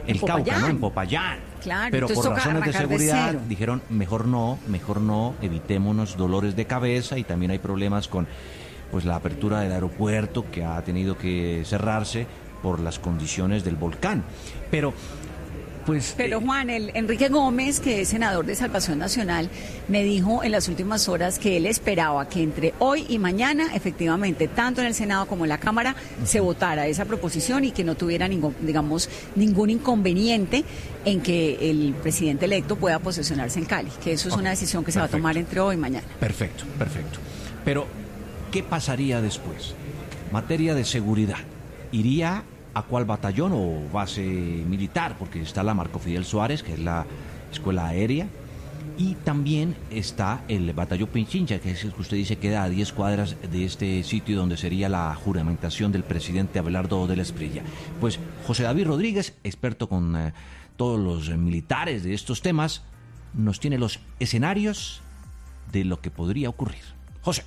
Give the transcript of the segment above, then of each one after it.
el Cauca, ¿no? En Popayán. Claro, pero por razones de seguridad dijeron, mejor no, evitémonos dolores de cabeza, y también hay problemas con pues la apertura del aeropuerto, que ha tenido que cerrarse por las condiciones del volcán. Pero Juan, Enrique Gómez, que es senador de Salvación Nacional, me dijo en las últimas horas que él esperaba que entre hoy y mañana, efectivamente, tanto en el Senado como en la Cámara, se votara esa proposición y que no tuviera ningún inconveniente en que el presidente electo pueda posesionarse en Cali, que eso es una decisión que se va a tomar entre hoy y mañana. Perfecto. Pero, ¿qué pasaría después? Materia de seguridad. ¿Iría a cuál batallón o base militar? Porque está la Marco Fidel Suárez, que es la escuela aérea, y también está el batallón Pichincha, que es el que usted dice queda a 10 cuadras de este sitio donde sería la juramentación del presidente Abelardo de la Espriella. Pues José David Rodríguez, experto con todos los militares de estos temas, nos tiene los escenarios de lo que podría ocurrir. José.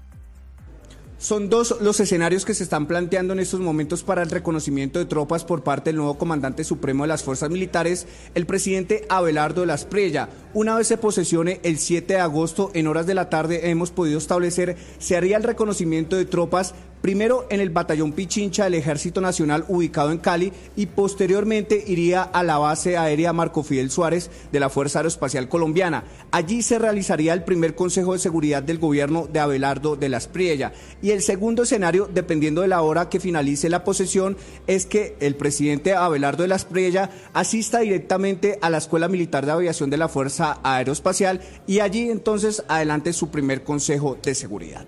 Son dos los escenarios que se están planteando en estos momentos para el reconocimiento de tropas por parte del nuevo comandante supremo de las fuerzas militares, el presidente Abelardo de la Espriella. Una vez se posesione el 7 de agosto, en horas de la tarde, hemos podido establecer, se haría el reconocimiento de tropas primero en el batallón Pichincha del Ejército Nacional ubicado en Cali, y posteriormente iría a la base aérea Marco Fidel Suárez de la Fuerza Aeroespacial Colombiana. Allí se realizaría el primer Consejo de Seguridad del gobierno de Abelardo de la Espriella. Y el segundo escenario, dependiendo de la hora que finalice la posesión, es que el presidente Abelardo de la Espriella asista directamente a la Escuela Militar de Aviación de la Fuerza Aeroespacial y allí entonces adelante su primer Consejo de Seguridad.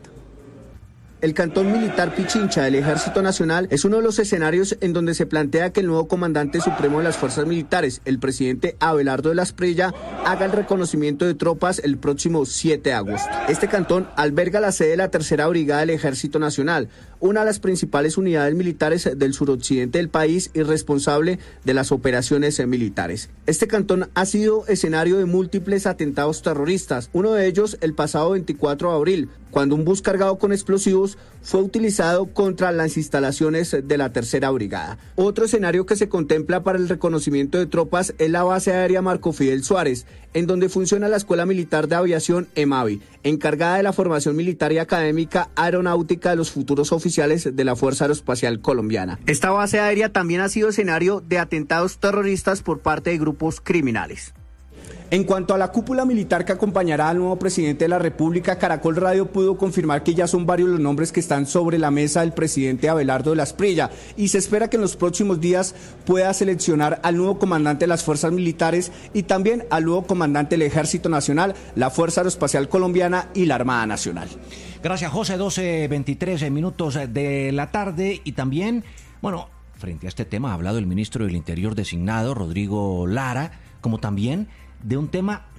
El cantón militar Pichincha del Ejército Nacional es uno de los escenarios en donde se plantea que el nuevo comandante supremo de las fuerzas militares, el presidente Abelardo de la Espriella, haga el reconocimiento de tropas el próximo 7 de agosto. Este cantón alberga la sede de la Tercera Brigada del Ejército Nacional, una de las principales unidades militares del suroccidente del país y responsable de las operaciones militares. Este cantón ha sido escenario de múltiples atentados terroristas, uno de ellos el pasado 24 de abril, cuando un bus cargado con explosivos fue utilizado contra las instalaciones de la Tercera Brigada. Otro escenario que se contempla para el reconocimiento de tropas es la base aérea Marco Fidel Suárez, en donde funciona la Escuela Militar de Aviación EMAVI, encargada de la formación militar y académica aeronáutica de los futuros oficiales de la Fuerza Aeroespacial Colombiana. Esta base aérea también ha sido escenario de atentados terroristas por parte de grupos criminales. En cuanto a la cúpula militar que acompañará al nuevo presidente de la República, Caracol Radio pudo confirmar que ya son varios los nombres que están sobre la mesa del presidente Abelardo de la Espriella, y se espera que en los próximos días pueda seleccionar al nuevo comandante de las fuerzas militares y también al nuevo comandante del Ejército Nacional, la Fuerza Aeroespacial Colombiana y la Armada Nacional. Gracias, José. 12:23 minutos de la tarde. Y también, frente a este tema ha hablado el ministro del Interior designado, Rodrigo Lara, como también de un tema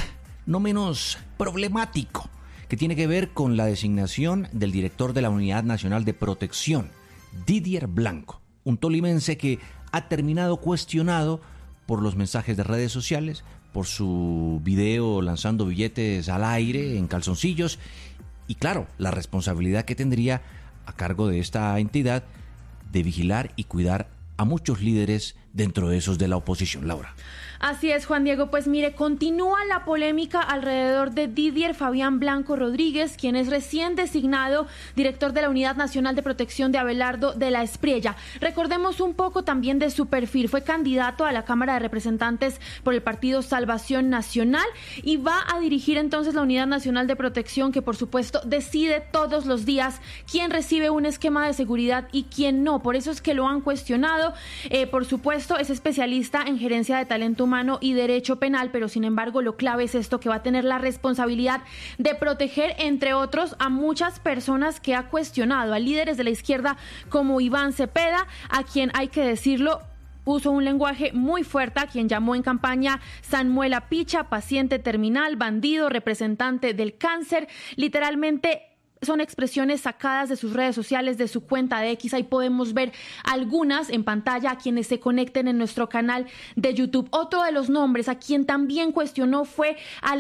no menos problemático, que tiene que ver con la designación del director de la Unidad Nacional de Protección, Didier Blanco, un tolimense que ha terminado cuestionado por los mensajes de redes sociales, por su video lanzando billetes al aire en calzoncillos, y claro, la responsabilidad que tendría a cargo de esta entidad de vigilar y cuidar a muchos líderes dentro de esos de la oposición. Laura. Así es, Juan Diego. Pues mire, continúa la polémica alrededor de Didier Fabián Blanco Rodríguez, quien es recién designado director de la Unidad Nacional de Protección de Abelardo de la Espriella. Recordemos un poco también de su perfil. Fue candidato a la Cámara de Representantes por el partido Salvación Nacional y va a dirigir entonces la Unidad Nacional de Protección, que por supuesto decide todos los días quién recibe un esquema de seguridad y quién no. Por eso es que lo han cuestionado. Por supuesto, es especialista en gerencia de talento humano y derecho penal, pero sin embargo lo clave es esto, que va a tener la responsabilidad de proteger, entre otros, a muchas personas que ha cuestionado, a líderes de la izquierda como Iván Cepeda, a quien, hay que decirlo, usó un lenguaje muy fuerte, a quien llamó en campaña Samuela Picha, paciente terminal, bandido, representante del cáncer. Literalmente son expresiones sacadas de sus redes sociales, de su cuenta de X. Ahí podemos ver algunas en pantalla a quienes se conecten en nuestro canal de YouTube. Otro de los nombres a quien también cuestionó fue al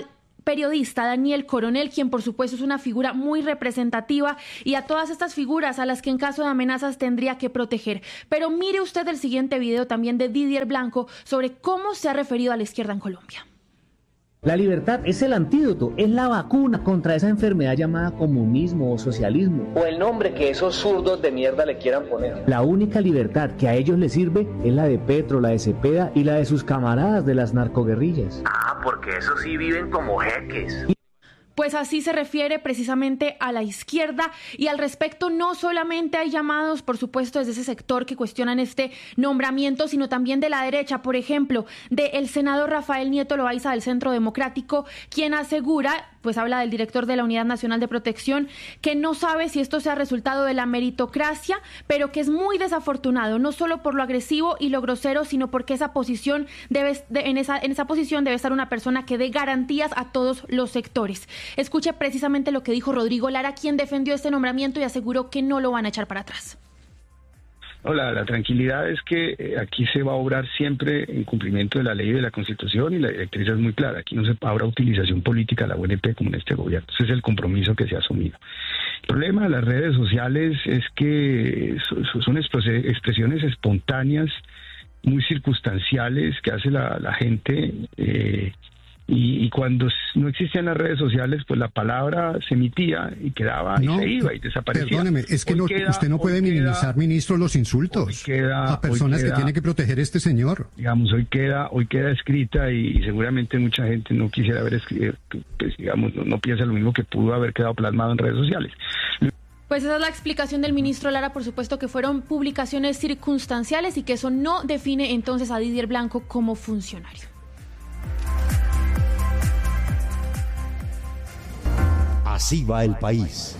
periodista Daniel Coronel, quien por supuesto es una figura muy representativa, y a todas estas figuras a las que en caso de amenazas tendría que proteger. Pero mire usted el siguiente video también de Didier Blanco sobre cómo se ha referido a la izquierda en Colombia. La libertad es el antídoto, es la vacuna contra esa enfermedad llamada comunismo o socialismo, o el nombre que esos zurdos de mierda le quieran poner. La única libertad que a ellos les sirve es la de Petro, la de Cepeda y la de sus camaradas de las narcoguerrillas. Ah, porque esos sí viven como jeques. Pues así se refiere precisamente a la izquierda, y al respecto no solamente hay llamados, por supuesto, desde ese sector que cuestionan este nombramiento, sino también de la derecha, por ejemplo, del senador Rafael Nieto Loaiza del Centro Democrático, quien asegura, pues habla del director de la Unidad Nacional de Protección, que no sabe si esto sea resultado de la meritocracia, pero que es muy desafortunado, no solo por lo agresivo y lo grosero, sino porque esa posición en esa posición debe estar una persona que dé garantías a todos los sectores. Escuche precisamente lo que dijo Rodrigo Lara, quien defendió este nombramiento y aseguró que no lo van a echar para atrás. Hola, la tranquilidad es que aquí se va a obrar siempre en cumplimiento de la ley y de la Constitución, y la directriz es muy clara. Aquí no se habrá utilización política de la UNP como en este gobierno. Ese es el compromiso que se ha asumido. El problema de las redes sociales es que son expresiones espontáneas, muy circunstanciales, que hace la gente, y cuando no existían las redes sociales, pues la palabra se emitía y quedaba, y se iba y desaparecía. Perdóneme, es que usted no puede minimizar, ministro, los insultos a personas que tiene que proteger este señor. Digamos, hoy queda escrita, y seguramente mucha gente no quisiera haber escrito, pues, digamos, no piensa lo mismo, que pudo haber quedado plasmado en redes sociales. Pues esa es la explicación del ministro Lara, por supuesto que fueron publicaciones circunstanciales y que eso no define entonces a Didier Blanco como funcionario. Así va el país.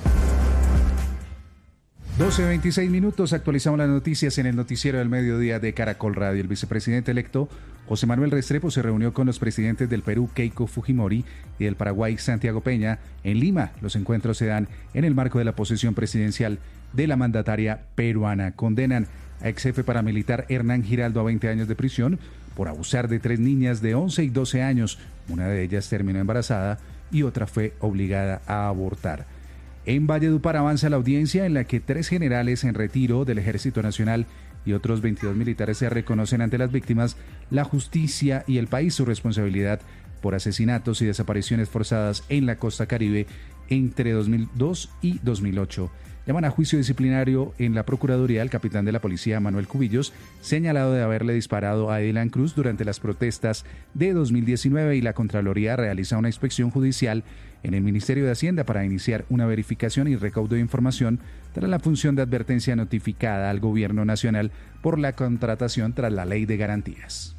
12:26, actualizamos las noticias en el noticiero del mediodía de Caracol Radio. El vicepresidente electo José Manuel Restrepo se reunió con los presidentes del Perú, Keiko Fujimori, y del Paraguay, Santiago Peña, en Lima. Los encuentros se dan en el marco de la posesión presidencial de la mandataria peruana. Condenan a ex jefe paramilitar Hernán Giraldo a 20 años de prisión por abusar de 3 niñas de 11 y 12 años. Una de ellas terminó embarazada y otra fue obligada a abortar. En Valledupar avanza la audiencia en la que 3 generales en retiro del Ejército Nacional y otros 22 militares se reconocen ante las víctimas, la justicia y el país su responsabilidad por asesinatos y desapariciones forzadas en la costa Caribe entre 2002 y 2008. Llaman a juicio disciplinario en la Procuraduría al capitán de la policía, Manuel Cubillos, señalado de haberle disparado a Dylan Cruz durante las protestas de 2019, y la Contraloría realiza una inspección judicial en el Ministerio de Hacienda para iniciar una verificación y recaudo de información tras la función de advertencia notificada al Gobierno Nacional por la contratación tras la Ley de Garantías.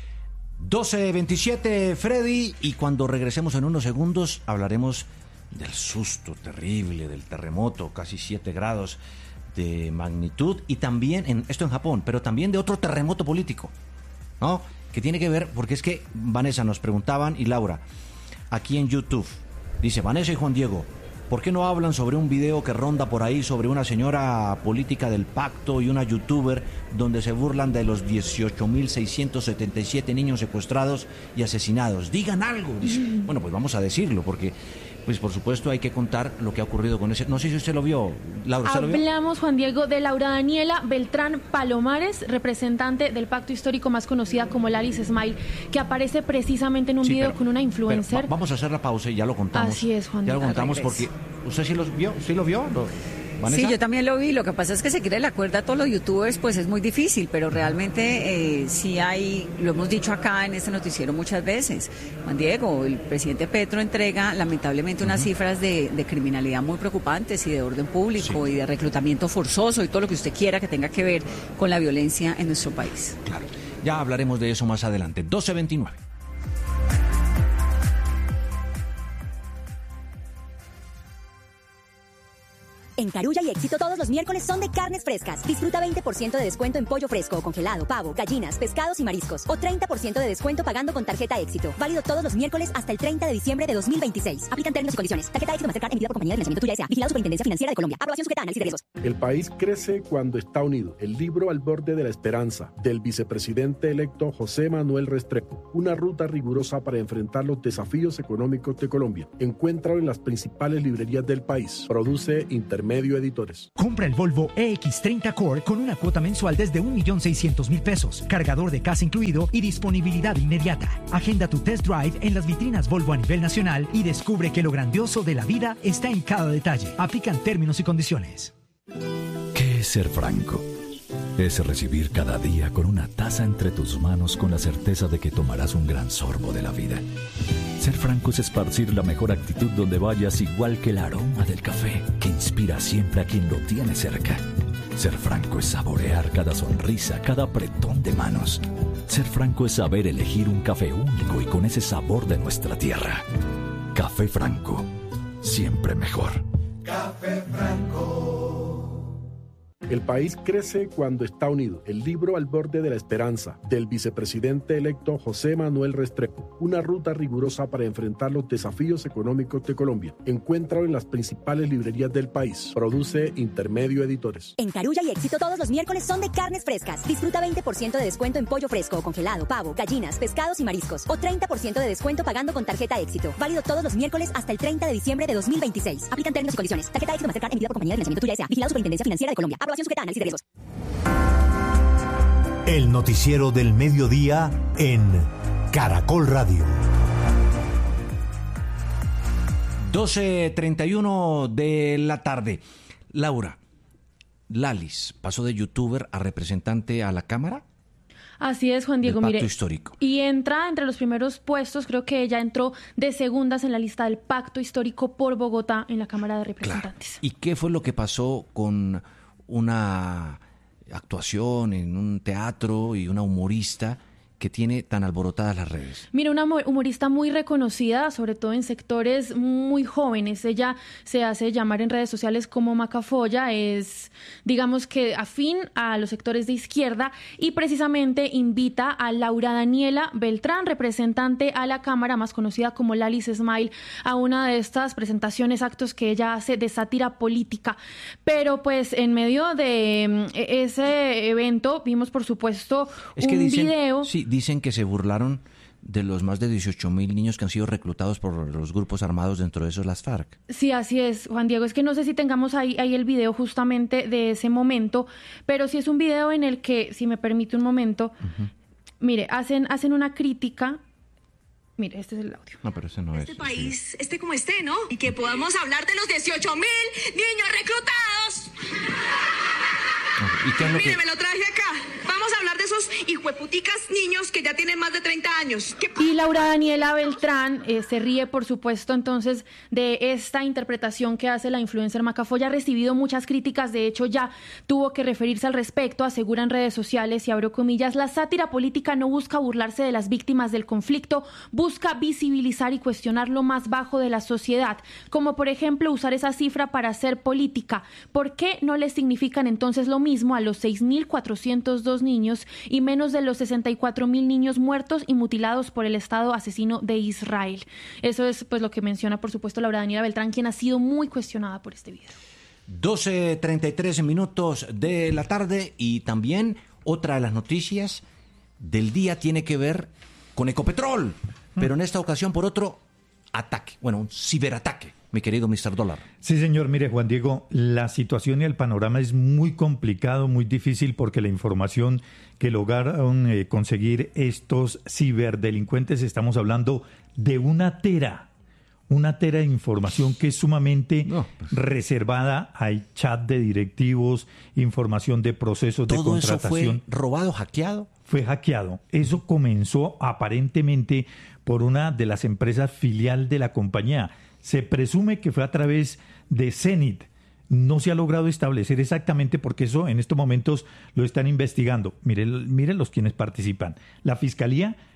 12:27, Freddy, y cuando regresemos en unos segundos hablaremos del susto terrible del terremoto, casi 7 grados de magnitud, y también, esto en Japón, pero también de otro terremoto político, ¿no? Que tiene que ver, porque es que Vanessa nos preguntaban, y Laura, aquí en YouTube, dice Vanessa y Juan Diego, ¿por qué no hablan sobre un video que ronda por ahí sobre una señora política del pacto y una youtuber donde se burlan de los 18.677 niños secuestrados y asesinados? Digan algo. Dice. Bueno, pues vamos a decirlo, porque pues por supuesto hay que contar lo que ha ocurrido con ese. No sé si usted lo vio, Laura. ¿Usted lo vio? Hablamos, Juan Diego, de Laura Daniela Beltrán Palomares, representante del pacto histórico, más conocida como Laris Smile, que aparece precisamente en un video con una influencer. Vamos a hacer la pausa y ya lo contamos. Así es, Juan Diego. Ya lo contamos porque usted sí lo vio, ¿sí lo vio? ¿Vanessa? Sí, yo también lo vi. Lo que pasa es que seguirle la cuerda a todos los youtubers pues es muy difícil, pero realmente sí hay, lo hemos dicho acá en este noticiero muchas veces, Juan Diego, el presidente Petro entrega lamentablemente unas cifras de criminalidad muy preocupantes y de orden público y de reclutamiento forzoso y todo lo que usted quiera que tenga que ver con la violencia en nuestro país. Claro, ya hablaremos de eso más adelante. 12:29. En Carulla y Éxito todos los miércoles son de carnes frescas. Disfruta 20% de descuento en pollo fresco, congelado, pavo, gallinas, pescados y mariscos. O 30% de descuento pagando con tarjeta Éxito. Válido todos los miércoles hasta el 30 de diciembre de 2026. Aplican términos y condiciones. Tarjeta Éxito Mastercard emitida por Compañía de Financiamiento Tuya S.A. Vigilado Superintendencia Financiera de Colombia. Aprobación sujeta a análisis de riesgos. El país crece cuando está unido. El libro Al borde de la esperanza, del vicepresidente electo José Manuel Restrepo. Una ruta rigurosa para enfrentar los desafíos económicos de Colombia. Encuéntralo en las principales librerías del país. Produce Intermedio Editores. Compra el Volvo EX30 Core con una cuota mensual desde 1.600.000 pesos, cargador de casa incluido y disponibilidad inmediata. Agenda tu test drive en las vitrinas Volvo a nivel nacional y descubre que lo grandioso de la vida está en cada detalle. Aplican términos y condiciones. ¿Qué es ser franco? Es recibir cada día con una taza entre tus manos con la certeza de que tomarás un gran sorbo de la vida. Ser franco es esparcir la mejor actitud donde vayas, igual que el aroma del café que inspira siempre a quien lo tiene cerca. Ser franco es saborear cada sonrisa, cada apretón de manos. Ser franco es saber elegir un café único y con ese sabor de nuestra tierra. Café Franco, siempre mejor. Café Franco. El país crece cuando está unido. El libro Al borde de la esperanza, del vicepresidente electo José Manuel Restrepo. Una ruta rigurosa para enfrentar los desafíos económicos de Colombia. Encuéntralo en las principales librerías del país. Produce Intermedio Editores. En Carulla y Éxito todos los miércoles son de carnes frescas. Disfruta 20% de descuento en pollo fresco, congelado, pavo, gallinas, pescados y mariscos. O 30% de descuento pagando con tarjeta Éxito. Válido todos los miércoles hasta el 30 de diciembre de 2026. Aplican términos y condiciones. Tarjeta Éxito Mastercard emitida por Compañía de Financiamiento Tuya S.A. Vigilado Superintendencia Financiera de Colombia. Aprobación sujeta a análisis de riesgos. El noticiero del mediodía en Caracol Radio. 12:31 de la tarde. Laura, Lalis pasó de youtuber a representante a la Cámara. Así es, Juan Diego, Pacto mire. Histórico. Y entra entre los primeros puestos, creo que ella entró de segundas en la lista del Pacto Histórico por Bogotá en la Cámara de Representantes. Claro. ¿Y qué fue lo que pasó con una actuación en un teatro y una humorista que tiene tan alborotadas las redes? Mira, una humorista muy reconocida, sobre todo en sectores muy jóvenes. Ella se hace llamar en redes sociales como Macafolla, es, digamos que afín a los sectores de izquierda, y precisamente invita a Laura Daniela Beltrán, representante a la Cámara, más conocida como Lalis Smile, a una de estas presentaciones, actos que ella hace de sátira política. Pero pues en medio de ese evento vimos, por supuesto, video. Sí, dicen que se burlaron de los más de 18.000 niños que han sido reclutados por los grupos armados, dentro de esos las FARC. Sí, así es, Juan Diego. Es que no sé si tengamos ahí el video justamente de ese momento, pero sí es un video en el que, si me permite un momento, mire, hacen una crítica. Mire, este es el audio. No, pero ese no es. Este país, esté como esté, ¿no? Y que podamos hablar de los 18.000 niños reclutados. ¿Y qué es lo Mire, me lo traje acá. Vamos a hablar de esos hijueputicas niños que ya tienen más de 30 años. Y Laura Daniela Beltrán se ríe, por supuesto, entonces, de esta interpretación que hace la influencer Macafolla. Ha recibido muchas críticas, de hecho ya tuvo que referirse al respecto, asegura en redes sociales, y abro comillas: la sátira política no busca burlarse de las víctimas del conflicto, busca visibilizar y cuestionar lo más bajo de la sociedad, como por ejemplo usar esa cifra para hacer política. ¿Por qué no le significan entonces lo mismo a los 6.402 niños y menos de los 64.000 niños muertos y mutilados por el Estado asesino de Israel? Eso es pues lo que menciona, por supuesto, Laura Daniela Beltrán, quien ha sido muy cuestionada por este video. 12:33 minutos de la tarde, y también otra de las noticias del día tiene que ver con Ecopetrol, pero en esta ocasión por otro ataque, bueno, un ciberataque, mi querido Mr. Dólar. Sí, señor. Mire, Juan Diego, la situación y el panorama es muy complicado, muy difícil, porque la información que lograron conseguir estos ciberdelincuentes, estamos hablando de una tera de información que es sumamente reservada. Hay chat de directivos, información de procesos de contratación. ¿Todo eso fue robado, hackeado? Fue hackeado. Eso comenzó aparentemente por una de las empresas filial de la compañía. Se presume que fue a través de Zenit. No se ha logrado establecer exactamente, porque eso en estos momentos lo están investigando. Miren los quienes participan: la Fiscalía,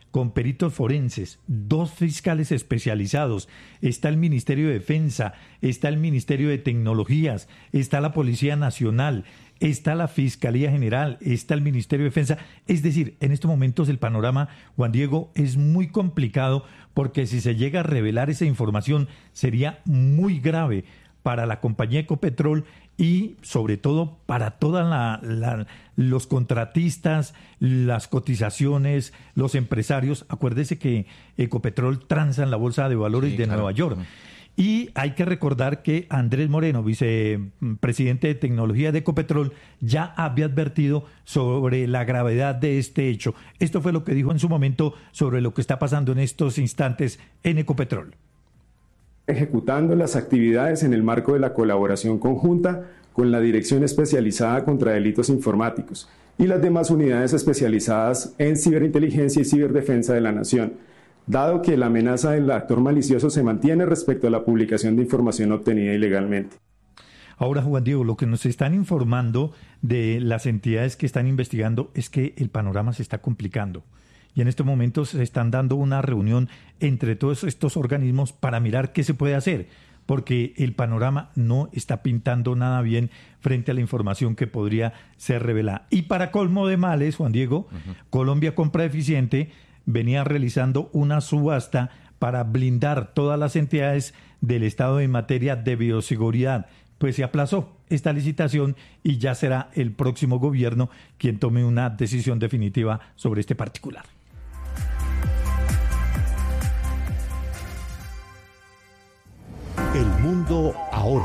con peritos forenses, 2 fiscales especializados, está el Ministerio de Defensa, está el Ministerio de Tecnologías, está la Policía Nacional, está la Fiscalía General, está el Ministerio de Defensa. Es decir, en estos momentos el panorama, Juan Diego, es muy complicado porque si se llega a revelar esa información sería muy grave para la compañía Ecopetrol y sobre todo para todos los contratistas, las cotizaciones, los empresarios. Acuérdese que Ecopetrol transa en la Bolsa de Valores de Nueva York. Y hay que recordar que Andrés Moreno, vicepresidente de tecnología de Ecopetrol, ya había advertido sobre la gravedad de este hecho. Esto fue lo que dijo en su momento sobre lo que está pasando en estos instantes en Ecopetrol. Ejecutando las actividades en el marco de la colaboración conjunta con la Dirección Especializada contra Delitos Informáticos y las demás unidades especializadas en ciberinteligencia y ciberdefensa de la Nación, dado que la amenaza del actor malicioso se mantiene respecto a la publicación de información obtenida ilegalmente. Ahora, Juan Diego, lo que nos están informando de las entidades que están investigando es que el panorama se está complicando. Y en estos momentos se están dando una reunión entre todos estos organismos para mirar qué se puede hacer, porque el panorama no está pintando nada bien frente a la información que podría ser revelada. Y para colmo de males, Juan Diego, Colombia Compra Eficiente venía realizando una subasta para blindar todas las entidades del Estado en materia de bioseguridad. Pues se aplazó esta licitación y ya será el próximo gobierno quien tome una decisión definitiva sobre este particular. El mundo ahora.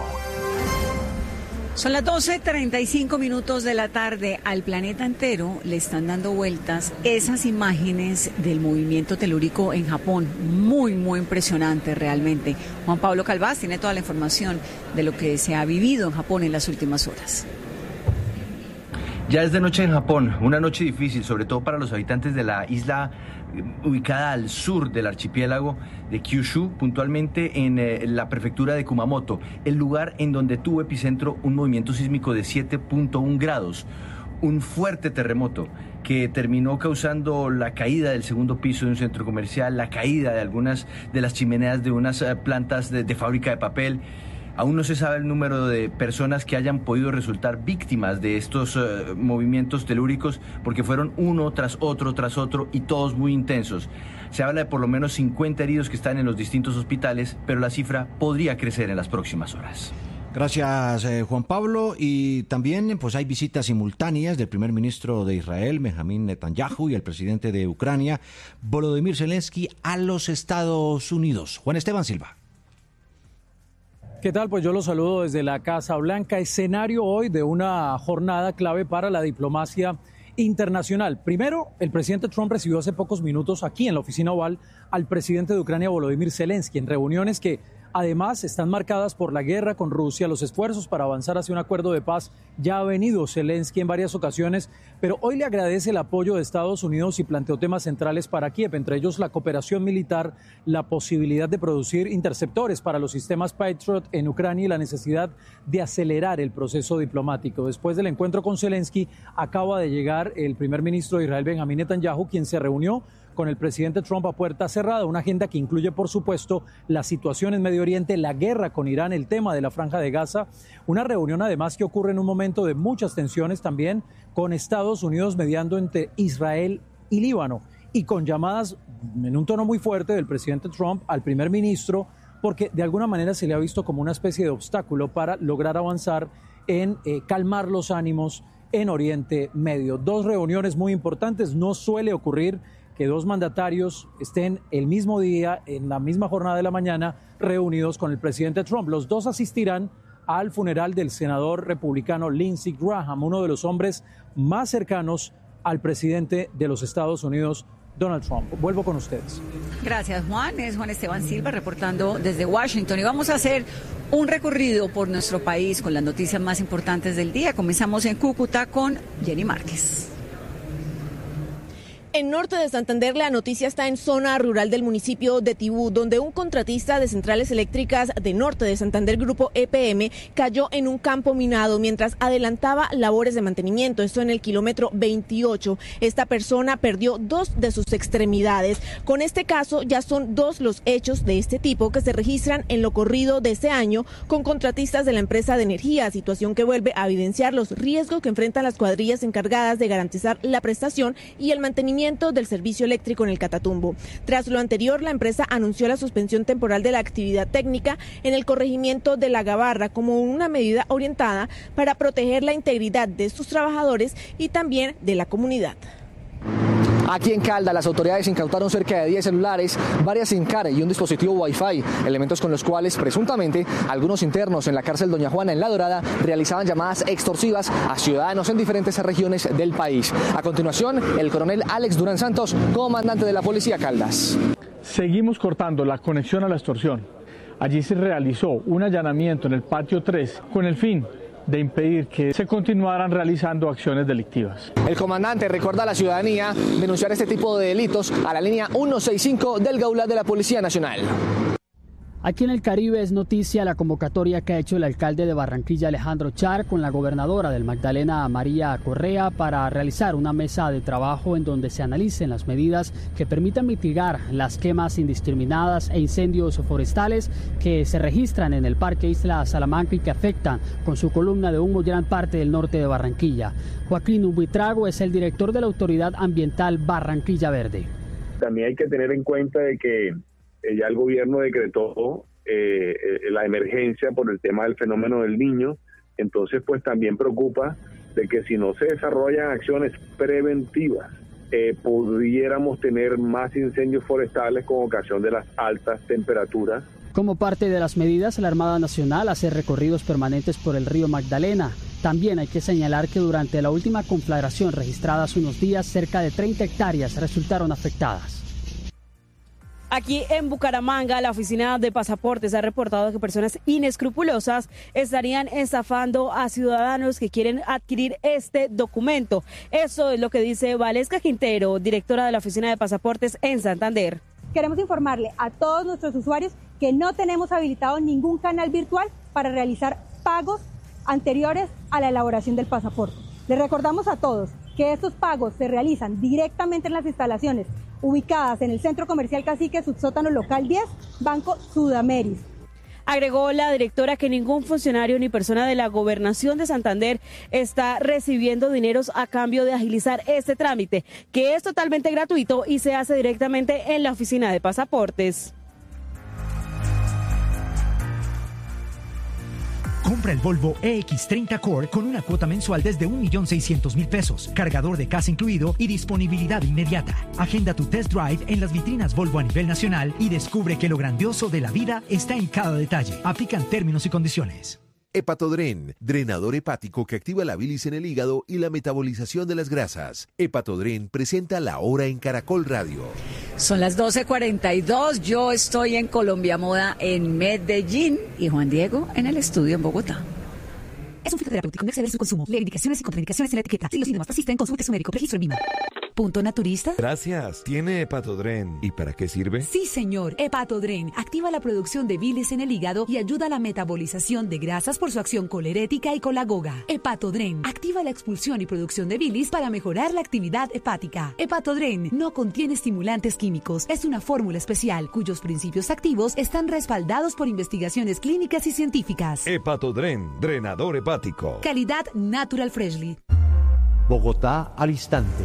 Son las 12:35 de la tarde. Al planeta entero le están dando vueltas esas imágenes del movimiento telúrico en Japón. Muy, muy impresionante realmente. Juan Pablo Calvás tiene toda la información de lo que se ha vivido en Japón en las últimas horas. Ya es de noche en Japón, una noche difícil, sobre todo para los habitantes de la isla ubicada al sur del archipiélago de Kyushu, puntualmente en la prefectura de Kumamoto, el lugar en donde tuvo epicentro un movimiento sísmico de 7.1 grados, un fuerte terremoto que terminó causando la caída del segundo piso de un centro comercial, la caída de algunas de las chimeneas de unas plantas de fábrica de papel. Aún no se sabe el número de personas que hayan podido resultar víctimas de estos movimientos telúricos, porque fueron uno tras otro y todos muy intensos. Se habla de por lo menos 50 heridos que están en los distintos hospitales, pero la cifra podría crecer en las próximas horas. Gracias, Juan Pablo. Y también pues hay visitas simultáneas del primer ministro de Israel, Benjamín Netanyahu, y el presidente de Ucrania, Volodymyr Zelensky, a los Estados Unidos. Juan Esteban Silva. ¿Qué tal? Pues yo los saludo desde la Casa Blanca. Escenario hoy de una jornada clave para la diplomacia internacional. Primero, el presidente Trump recibió hace pocos minutos aquí en la oficina oval al presidente de Ucrania, Volodymyr Zelensky, en reuniones que además están marcadas por la guerra con Rusia, los esfuerzos para avanzar hacia un acuerdo de paz. Ya ha venido Zelensky en varias ocasiones, pero hoy le agradece el apoyo de Estados Unidos y planteó temas centrales para Kiev, entre ellos la cooperación militar, la posibilidad de producir interceptores para los sistemas Patriot en Ucrania y la necesidad de acelerar el proceso diplomático. Después del encuentro con Zelensky, acaba de llegar el primer ministro de Israel, Benjamín Netanyahu, quien se reunió con el presidente Trump a puerta cerrada, una agenda que incluye, por supuesto, la situación en Medio Oriente, la guerra con Irán, el tema de la Franja de Gaza, una reunión además que ocurre en un momento de muchas tensiones también con Estados Unidos mediando entre Israel y Líbano, y con llamadas en un tono muy fuerte del presidente Trump al primer ministro, porque de alguna manera se le ha visto como una especie de obstáculo para lograr avanzar en calmar los ánimos en Oriente Medio. Dos reuniones muy importantes, no suele ocurrir que dos mandatarios estén el mismo día, en la misma jornada de la mañana, reunidos con el presidente Trump. Los dos asistirán al funeral del senador republicano Lindsey Graham, uno de los hombres más cercanos al presidente de los Estados Unidos, Donald Trump. Vuelvo con ustedes. Gracias, Juan. Es Juan Esteban Silva reportando desde Washington. Y vamos a hacer un recorrido por nuestro país con las noticias más importantes del día. Comenzamos en Cúcuta con Jenny Márquez. En norte de Santander, la noticia está en zona rural del municipio de Tibú, donde un contratista de centrales eléctricas de norte de Santander, Grupo EPM, cayó en un campo minado mientras adelantaba labores de mantenimiento. Esto en el kilómetro 28. Esta persona perdió 2 de sus extremidades. Con este caso, ya son 2 los hechos de este tipo que se registran en lo corrido de este año con contratistas de la empresa de energía, situación que vuelve a evidenciar los riesgos que enfrentan las cuadrillas encargadas de garantizar la prestación y el mantenimiento del servicio eléctrico en el Catatumbo. Tras lo anterior, la empresa anunció la suspensión temporal de la actividad técnica en el corregimiento de La Gabarra como una medida orientada para proteger la integridad de sus trabajadores y también de la comunidad. Aquí en Caldas, las autoridades incautaron cerca de 10 celulares, varias SIM card y un dispositivo Wi-Fi, elementos con los cuales presuntamente algunos internos en la cárcel Doña Juana en La Dorada realizaban llamadas extorsivas a ciudadanos en diferentes regiones del país. A continuación, el coronel Alex Durán Santos, comandante de la Policía Caldas. Seguimos cortando la conexión a la extorsión. Allí se realizó un allanamiento en el patio 3 con el fin de impedir que se continuaran realizando acciones delictivas. El comandante recuerda a la ciudadanía denunciar este tipo de delitos a la línea 165 del Gaula de la Policía Nacional. Aquí en el Caribe es noticia la convocatoria que ha hecho el alcalde de Barranquilla, Alejandro Char, con la gobernadora del Magdalena, María Correa, para realizar una mesa de trabajo en donde se analicen las medidas que permitan mitigar las quemas indiscriminadas e incendios forestales que se registran en el Parque Isla Salamanca y que afectan con su columna de humo gran parte del norte de Barranquilla. Joaquín Ubitrago es el director de la Autoridad Ambiental Barranquilla Verde. También hay que tener en cuenta de que ya el gobierno decretó la emergencia por el tema del fenómeno del Niño, entonces pues también preocupa de que si no se desarrollan acciones preventivas, pudiéramos tener más incendios forestales con ocasión de las altas temperaturas. Como parte de las medidas, la Armada Nacional hace recorridos permanentes por el río Magdalena. También hay que señalar que durante la última conflagración registrada hace unos días, cerca de 30 hectáreas resultaron afectadas. Aquí en Bucaramanga, la oficina de pasaportes ha reportado que personas inescrupulosas estarían estafando a ciudadanos que quieren adquirir este documento. Eso es lo que dice Valesca Quintero, directora de la oficina de pasaportes en Santander. Queremos informarle a todos nuestros usuarios que no tenemos habilitado ningún canal virtual para realizar pagos anteriores a la elaboración del pasaporte. Les recordamos a todos que estos pagos se realizan directamente en las instalaciones ubicadas en el Centro Comercial Cacique, subsótano local 10, Banco Sudameris. Agregó la directora que ningún funcionario ni persona de la Gobernación de Santander está recibiendo dineros a cambio de agilizar este trámite, que es totalmente gratuito y se hace directamente en la oficina de pasaportes. Compra el Volvo EX30 Core con una cuota mensual desde 1.600.000 pesos, cargador de casa incluido y disponibilidad inmediata. Agenda tu test drive en las vitrinas Volvo a nivel nacional y descubre que lo grandioso de la vida está en cada detalle. Aplican términos y condiciones. Hepatodren, drenador hepático que activa la bilis en el hígado y la metabolización de las grasas. Hepatodren presenta La Hora en Caracol Radio. Son las 12:42, yo estoy en Colombia Moda en Medellín y Juan Diego en el estudio en Bogotá. Es un fitoterapéutico, no exceder su consumo. Lee indicaciones y contraindicaciones en la etiqueta. Si los síntomas persisten, consulte a su médico. Registro en Vima. ¿Punto naturista? Gracias. ¿Tiene Hepatodren? ¿Y para qué sirve? Sí, señor. Hepatodren activa la producción de bilis en el hígado y ayuda a la metabolización de grasas por su acción colerética y colagoga. Hepatodren activa la expulsión y producción de bilis para mejorar la actividad hepática. Hepatodren no contiene estimulantes químicos. Es una fórmula especial cuyos principios activos están respaldados por investigaciones clínicas y científicas. Hepatodren, drenador hepático. Calidad Natural Freshly. Bogotá al instante.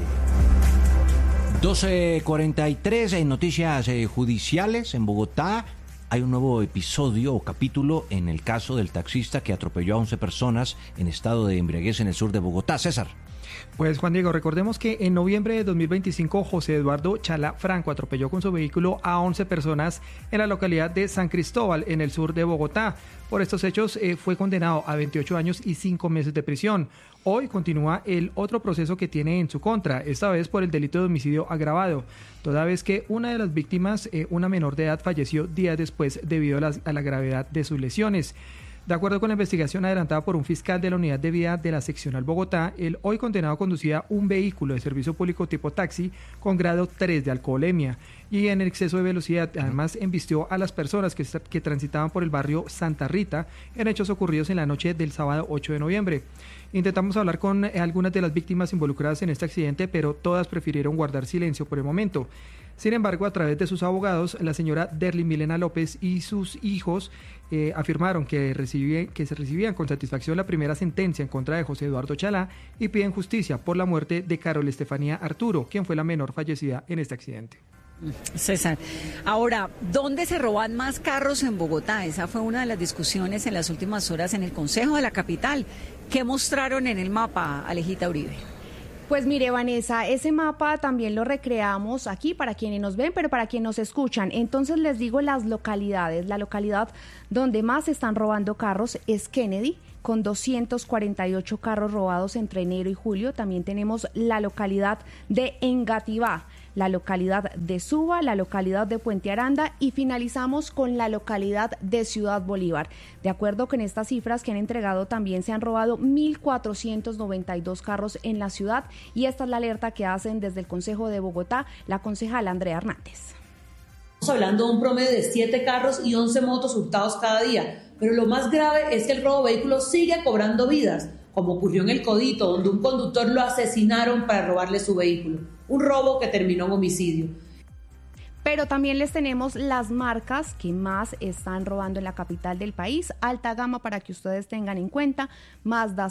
12:43 en noticias judiciales en Bogotá. Hay un nuevo episodio o capítulo en el caso del taxista que atropelló a 11 personas en estado de embriaguez en el sur de Bogotá. César. Pues Juan Diego, recordemos que en noviembre de 2025 José Eduardo Chala Franco atropelló con su vehículo a 11 personas en la localidad de San Cristóbal, en el sur de Bogotá. Por estos hechos fue condenado a 28 años y 5 meses de prisión. Hoy continúa el otro proceso que tiene en su contra, esta vez por el delito de homicidio agravado, toda vez que una de las víctimas, una menor de edad, falleció días después debido a la gravedad de sus lesiones. De acuerdo con la investigación adelantada por un fiscal de la Unidad de Vía de la Seccional Bogotá, el hoy condenado conducía un vehículo de servicio público tipo taxi con grado 3 de alcoholemia y en exceso de velocidad. Además, embistió a las personas que transitaban por el barrio Santa Rita en hechos ocurridos en la noche del sábado 8 de noviembre. Intentamos hablar con algunas de las víctimas involucradas en este accidente, pero todas prefirieron guardar silencio por el momento. Sin embargo, a través de sus abogados, la señora Derly Milena López y sus hijos afirmaron que se recibían con satisfacción la primera sentencia en contra de José Eduardo Chalá y piden justicia por la muerte de Carol Estefanía Arturo, quien fue la menor fallecida en este accidente. César, ahora, ¿dónde se roban más carros en Bogotá? Esa fue una de las discusiones en las últimas horas en el Consejo de la Capital. ¿Qué mostraron en el mapa, Alejita Uribe? Pues mire, Vanessa, ese mapa también lo recreamos aquí para quienes nos ven, pero para quienes nos escuchan. Entonces les digo las localidades. La localidad donde más se están robando carros es Kennedy, con 248 carros robados entre enero y julio. También tenemos la localidad de Engativá, la localidad de Suba, la localidad de Puente Aranda y finalizamos con la localidad de Ciudad Bolívar. De acuerdo con estas cifras que han entregado, también se han robado 1.492 carros en la ciudad y esta es la alerta que hacen desde el Consejo de Bogotá la concejala Andrea Hernández. Estamos hablando de un promedio de 7 carros y 11 motos hurtados cada día, pero lo más grave es que el robo de vehículos sigue cobrando vidas, como ocurrió en El Codito, donde un conductor lo asesinaron para robarle su vehículo. Un robo que terminó en homicidio. Pero también les tenemos las marcas que más están robando en la capital del país. Alta gama para que ustedes tengan en cuenta. Mazda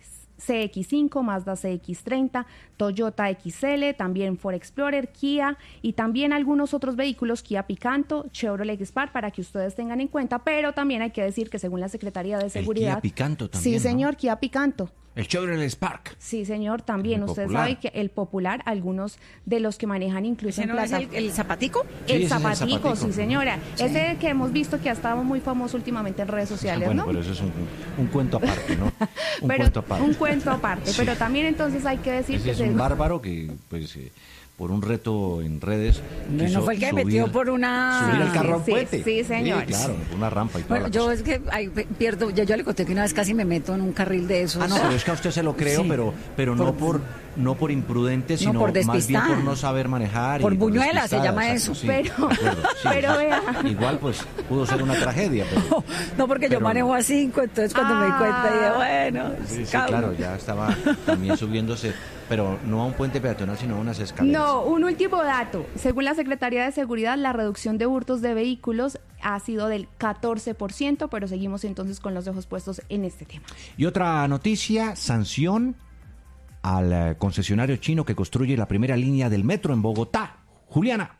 CX5, Mazda CX30, Toyota XL, también Ford Explorer, Kia y también algunos otros vehículos, Kia Picanto, Chevrolet Spark, para que ustedes tengan en cuenta. Pero también hay que decir que según la Secretaría de Seguridad... El Kia Picanto también, sí, señor, ¿no? Kia Picanto. El Chevrolet Spark. Sí, señor, también. Usted sabe que el Popular, algunos de los que manejan incluso ¿Ese no es el Zapatico? El Zapatico, sí, señora. Sí. Ese que hemos visto que ha estado muy famoso últimamente en redes sociales, bueno, ¿no? Pero eso es un cuento aparte, ¿no? Un cuento aparte. Sí. Pero también entonces hay que decir que... Es un bárbaro que, pues... por un reto en redes. No fue el que metió por una... Subir el carro al puente. Sí, señor. Sí, claro, una rampa y todo. Bueno, yo es que pierdo, yo le conté que una vez casi me meto en un carril de esos. Ah, no, pero es que a usted se lo creo, sí. pero no por imprudente, sino por más bien por no saber manejar. Por buñuela se llama eso. Sí, pero vea. Igual pues pudo ser una tragedia. Pero, no, porque yo manejo a 5, entonces cuando me di cuenta dije, bueno. Sí, claro, ya estaba también subiéndose. Pero no a un puente peatonal, sino a unas escaleras. No, un último dato. Según la Secretaría de Seguridad, la reducción de hurtos de vehículos ha sido del 14%, pero seguimos entonces con los ojos puestos en este tema. Y otra noticia, sanción al concesionario chino que construye la primera línea del metro en Bogotá. Juliana.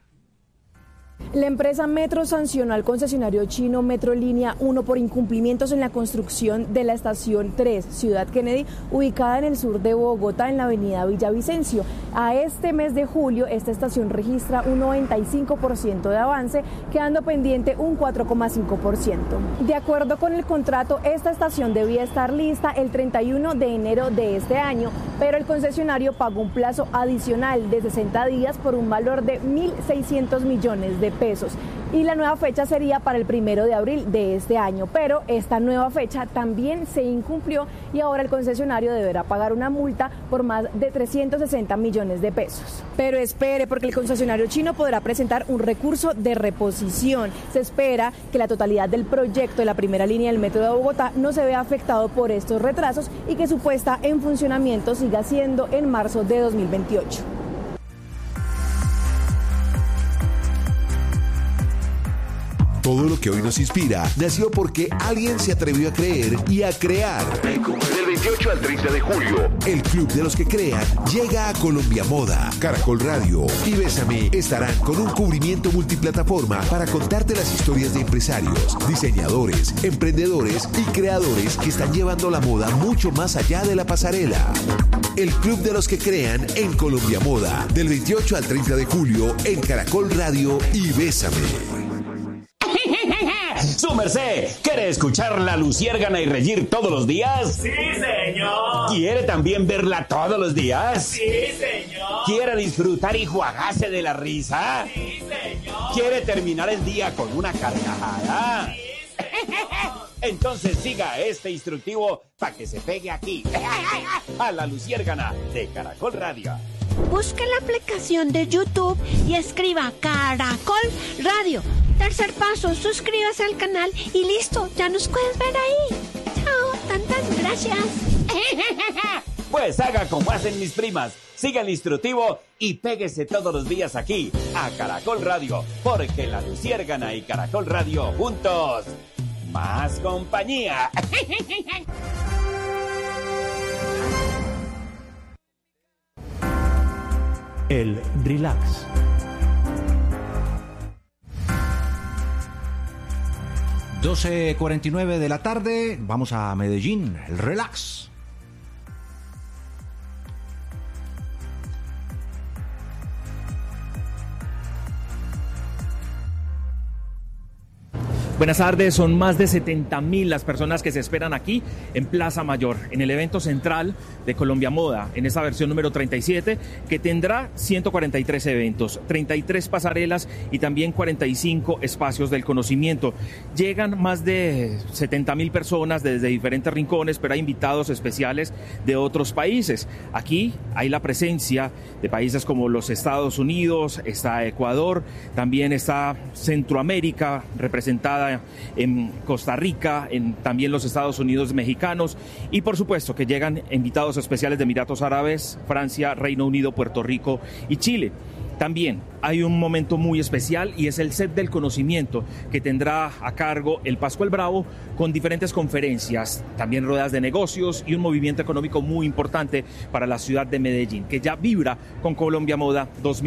La empresa Metro sancionó al concesionario chino Metro Línea 1 por incumplimientos en la construcción de la estación 3, Ciudad Kennedy, ubicada en el sur de Bogotá, en la avenida Villavicencio. A este mes de julio, esta estación registra un 95% de avance, quedando pendiente un 4,5%. De acuerdo con el contrato, esta estación debía estar lista el 31 de enero de este año, pero el concesionario pagó un plazo adicional de 60 días por un valor de 1.600 millones de pesos y la nueva fecha sería para el 1 de abril de este año, pero esta nueva fecha también se incumplió y ahora el concesionario deberá pagar una multa por más de 360 millones de pesos. Pero espere, porque el concesionario chino podrá presentar un recurso de reposición. Se espera que la totalidad del proyecto de la primera línea del metro de Bogotá no se vea afectado por estos retrasos y que su puesta en funcionamiento siga siendo en marzo de 2028. Todo lo que hoy nos inspira nació porque alguien se atrevió a creer y a crear. Del 28 al 30 de julio, el Club de los que Crean llega a Colombia Moda. Caracol Radio y Bésame estarán con un cubrimiento multiplataforma para contarte las historias de empresarios, diseñadores, emprendedores y creadores que están llevando la moda mucho más allá de la pasarela. El Club de los que Crean en Colombia Moda, del 28 al 30 de julio en Caracol Radio y Bésame. ¡Su merced! ¿Quiere escuchar la luciérgana y reír todos los días? ¡Sí, señor! ¿Quiere también verla todos los días? ¡Sí, señor! ¿Quiere disfrutar y juagarse de la risa? ¡Sí, señor! ¿Quiere terminar el día con una carcajada? ¡Sí, señor! Entonces siga este instructivo para que se pegue aquí, a La Luciérgana de Caracol Radio. Busque la aplicación de YouTube y escriba Caracol Radio. Tercer paso, suscríbase al canal y listo, ya nos puedes ver ahí. Chao, tantas gracias. Pues haga como hacen mis primas, siga el instructivo y péguese todos los días aquí, a Caracol Radio, porque La Luciérgana y Caracol Radio juntos, más compañía. El relax. (12:49 de la tarde), vamos a Medellín, el relax. Buenas tardes, son más de 70.000 las personas que se esperan aquí en Plaza Mayor, en el evento central de Colombia Moda, en esta versión número 37, que tendrá 143 eventos, 33 pasarelas y también 45 espacios del conocimiento. Llegan más de 70.000 personas desde diferentes rincones, pero hay invitados especiales de otros países. Aquí hay la presencia de países como los Estados Unidos, está Ecuador, también está Centroamérica representada en Costa Rica, en también los Estados Unidos mexicanos y por supuesto que llegan invitados especiales de Emiratos Árabes, Francia, Reino Unido, Puerto Rico y Chile. También hay un momento muy especial y es el set del conocimiento que tendrá a cargo el Pascual Bravo con diferentes conferencias, también ruedas de negocios y un movimiento económico muy importante para la ciudad de Medellín, que ya vibra con Colombia Moda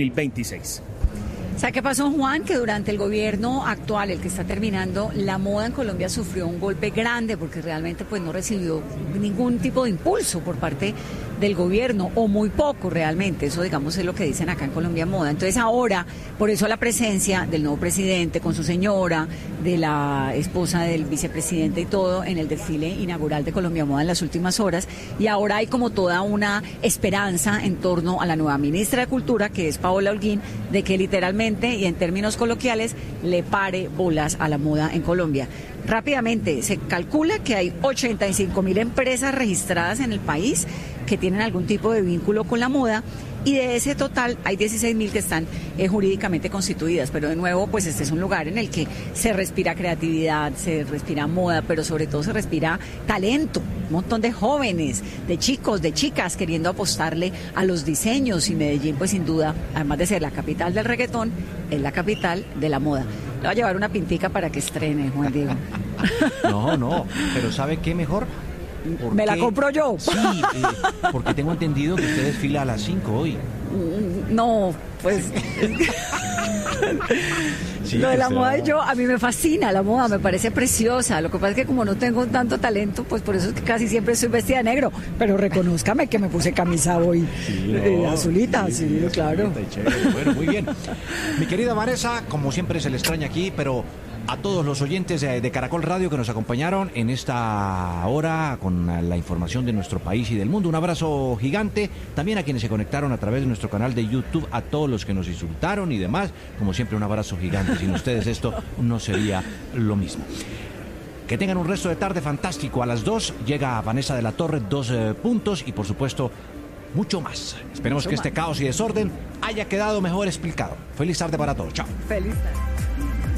2026. ¿Sabe qué pasó, Juan? Que durante el gobierno actual, el que está terminando, la moda en Colombia sufrió un golpe grande porque realmente pues no recibió ningún tipo de impulso por parte del gobierno, o muy poco realmente. Eso, digamos, es lo que dicen acá en Colombia Moda. Entonces ahora, por eso la presencia del nuevo presidente con su señora, de la esposa del vicepresidente y todo en el desfile inaugural de Colombia Moda en las últimas horas, y ahora hay como toda una esperanza en torno a la nueva ministra de Cultura, que es Paola Holguín, de que literalmente y en términos coloquiales le pare bolas a la moda en Colombia. Rápidamente, se calcula que hay 85.000 empresas registradas en el país que tienen algún tipo de vínculo con la moda, y de ese total hay 16.000 que están jurídicamente constituidas. Pero de nuevo, pues este es un lugar en el que se respira creatividad, se respira moda, pero sobre todo se respira talento. Un montón de jóvenes, de chicos, de chicas queriendo apostarle a los diseños, y Medellín, pues sin duda, además de ser la capital del reggaetón, es la capital de la moda. Le voy a llevar una pintica para que estrene, Juan Diego. No, pero ¿sabe qué mejor? ¿Me la compro yo? Sí, porque tengo entendido que usted desfila a las 5 hoy. No, pues... Sí, lo de la moda, a mí me fascina la moda, me parece preciosa. Lo que pasa es que como no tengo tanto talento, pues por eso es que casi siempre estoy vestida de negro. Pero reconózcame que me puse camisa hoy azulita, sí, claro. Bueno, muy bien. Mi querida Vanessa, como siempre se le extraña aquí, pero a todos los oyentes de Caracol Radio que nos acompañaron en esta hora con la información de nuestro país y del mundo, un abrazo gigante. También a quienes se conectaron a través de nuestro canal de YouTube, a todos los que nos insultaron y demás, como siempre un abrazo gigante. Sin ustedes esto no sería lo mismo. Que tengan un resto de tarde fantástico. A las 2 llega Vanessa de la Torre, 2 puntos y por supuesto mucho más. Esperemos que este caos y desorden haya quedado mejor explicado. Feliz tarde para todos. Chao. Feliz tarde.